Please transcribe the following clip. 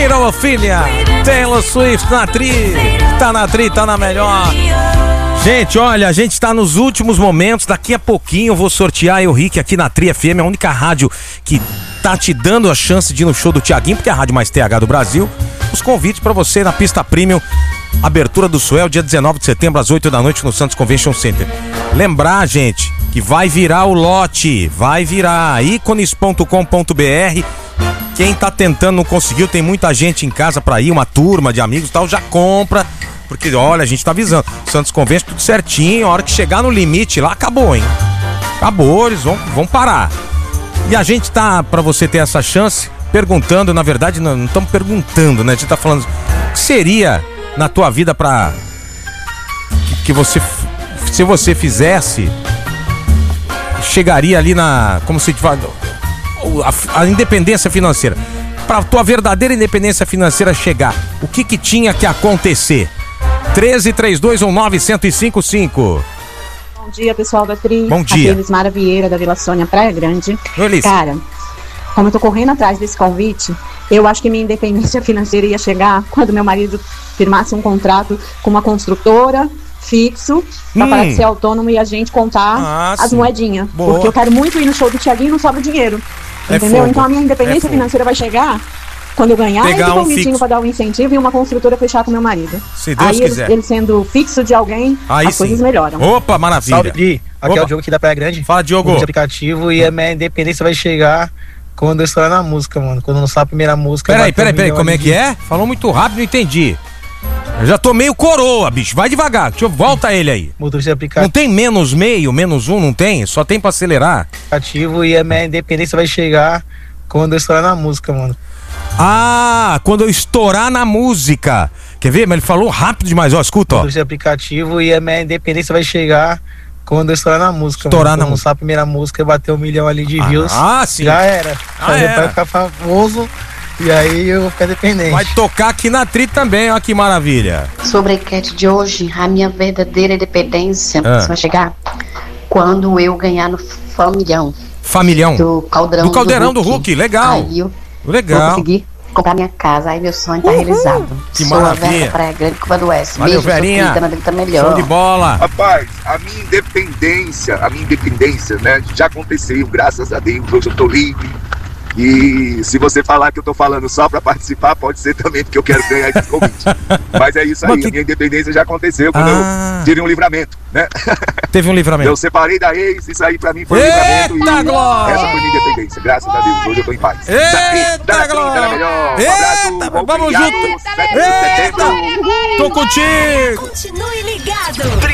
Little Ophelia, Taylor Swift na Tri. Tá na Tri, tá na melhor. Gente, olha, a gente tá nos últimos momentos. Daqui a pouquinho eu vou sortear o Rick aqui na Tri FM, a única rádio que tá te dando a chance de ir no show do Thiaguinho, porque é a rádio mais TH do Brasil. Os convites pra você na pista Premium, abertura do Suel, dia 19 de setembro, às 8 da noite, no Santos Convention Center. Lembrar, gente, que vai virar o lote, vai virar ícones.com.br. Quem tá tentando não conseguiu, tem muita gente em casa pra ir, uma turma de amigos e tal, já compra. Porque, olha, a gente tá avisando, Santos Convention, tudo certinho, a hora que chegar no limite lá, acabou, hein? Acabou, eles vão parar. E a gente tá, pra você ter essa chance, perguntando, na verdade, não estamos perguntando, né? A gente tá falando, o que seria na tua vida pra... que você, se você fizesse, chegaria ali na... como se fala... a independência financeira. Pra tua verdadeira independência financeira chegar, o que tinha que acontecer? 133219-1055. Bom dia, pessoal da Tri. Bom dia. Aqui é Elismara Vieira, da Vila Sônia, Praia Grande. Oi, Elis. Cara, como eu tô correndo atrás desse convite, eu acho que minha independência financeira ia chegar quando meu marido firmasse um contrato com uma construtora fixo, pra parar de ser autônomo e a gente contar as moedinhas. Boa. Porque eu quero muito ir no show do Thiaguinho e não sobra dinheiro. É entendeu? fogo. Então a minha independência financeira vai chegar quando eu ganhar Pegar esse um convitinho fixo. pra dar um incentivo e uma construtora fechar com meu marido. Se Deus aí quiser. ele sendo fixo de alguém, Aí as sim. coisas melhoram. Opa, maravilha. Salve, Pri. Aqui é o Diogo aqui da Praia Grande. Fala, Diogo. De aplicativo, e a minha independência vai chegar quando eu estourar na música, mano. Quando eu lançar a primeira música. Peraí, como é que é? Falou muito rápido, não entendi. Eu já tô meio coroa, bicho. Vai devagar. Volta ele aí. Motorista de aplicativo. Não tem menos meio, menos um, não tem? Só tem pra acelerar. E a minha independência vai chegar quando eu estourar na música, mano. Ah, quando eu estourar na música. Quer ver? Mas ele falou rápido demais, ó, escuta, ó. Motorista de aplicativo, e a minha independência vai chegar quando eu estourar na música, Estourar mano. na música. Lançar a primeira música e bater 1 milhão ali de views. Ah, sim. Já era. Aí era. vai ficar famoso e aí eu vou ficar dependente. Vai tocar aqui na Tri também, ó, que maravilha. Sobre a enquete de hoje, a minha verdadeira independência vai chegar quando eu ganhar no Familhão. Familhão? Do Caldeirão do Hulk, legal. Aí eu legal. vou conseguir comprar minha casa, aí meu sonho tá realizado. Que Sou maravilha. a Vera Praia Grande, Cuba do Oeste. Valeu, Beijo, Verinha. sofrida, na vida tá melhor. Show de bola. Rapaz, a minha independência, né, já aconteceu, graças a Deus, hoje eu tô livre. E se você falar que eu tô falando só pra participar, pode ser também, porque eu quero ganhar esse convite. Mas é isso aí, a minha independência já aconteceu quando eu tive um livramento, né? Teve um livramento. Eu separei da ex, isso aí pra mim foi um livramento. Eita, glória! Essa foi minha independência, graças a Deus, hoje eu tô em paz. Eita, glória! Eita, vamos junto! Eita, tô contigo! Continue ligado.